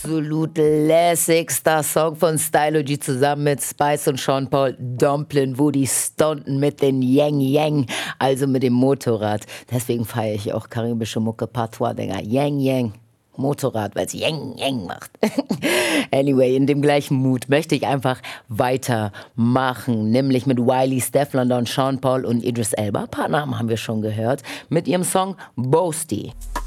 Absolut lässigster Song von Stylogy zusammen mit Spice und Sean Paul, Dumplin', wo die stunten mit den Yang Yang, also mit dem Motorrad. Deswegen feiere ich auch karibische Mucke, Patois-Dinger. Yang Yang. Motorrad, weil es Yang Yang macht. Anyway, in dem gleichen Mut möchte ich einfach weitermachen, nämlich mit Wiley, Steph London, Sean Paul und Idris Elba. Ein paar Namen haben wir schon gehört, mit ihrem Song Boasty.